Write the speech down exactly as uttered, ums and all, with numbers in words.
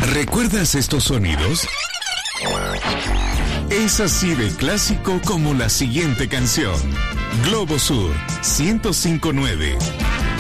¿Recuerdas estos sonidos? Es así de clásico como la siguiente canción. Globo Sur, ciento cinco punto nueve.